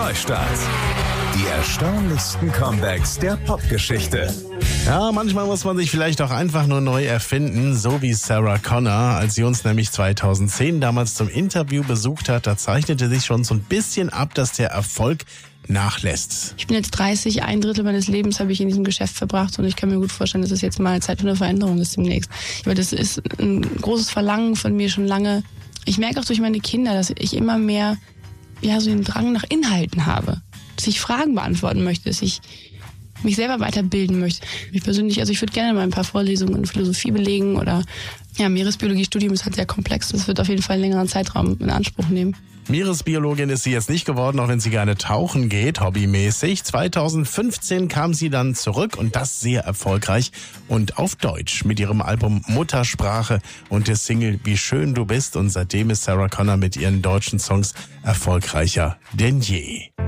Neustart. Die erstaunlichsten Comebacks der Popgeschichte. Ja, manchmal muss man sich vielleicht auch einfach nur neu erfinden, so wie Sarah Connor. Als sie uns nämlich 2010 damals zum Interview besucht hat, da zeichnete sich schon so ein bisschen ab, dass der Erfolg nachlässt. Ich bin jetzt 30, ein Drittel meines Lebens habe ich in diesem Geschäft verbracht und ich kann mir gut vorstellen, dass es jetzt mal Zeit für eine Veränderung ist demnächst. Weil das ist ein großes Verlangen von mir schon lange. Ich merke auch durch meine Kinder, dass ich immer mehr so den Drang nach Inhalten habe. Dass ich Fragen beantworten möchte, dass ich mich selber weiterbilden möchte. Ich persönlich, ich würde gerne mal ein paar Vorlesungen in Philosophie belegen oder Meeresbiologie-Studium ist halt sehr komplex. Das wird auf jeden Fall einen längeren Zeitraum in Anspruch nehmen. Meeresbiologin ist sie jetzt nicht geworden, auch wenn sie gerne tauchen geht, hobbymäßig. 2015 kam sie dann zurück und das sehr erfolgreich und auf Deutsch mit ihrem Album Muttersprache und der Single Wie schön du bist. Und seitdem ist Sarah Connor mit ihren deutschen Songs erfolgreicher denn je.